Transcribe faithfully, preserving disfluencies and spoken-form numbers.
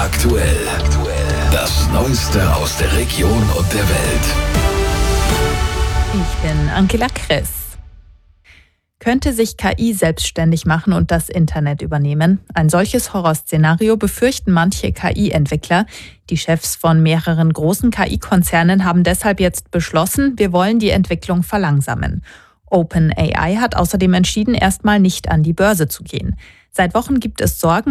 aktuell. Das Neueste aus der Region und der Welt. Ich bin Angela Kress. Könnte sich K I selbstständig machen und das Internet übernehmen? Ein solches Horrorszenario befürchten manche K I-Entwickler. Die Chefs von mehreren großen K I-Konzernen haben deshalb jetzt beschlossen, wir wollen die Entwicklung verlangsamen. OpenAI hat außerdem entschieden, erstmal nicht an die Börse zu gehen. Seit Wochen gibt es Sorgen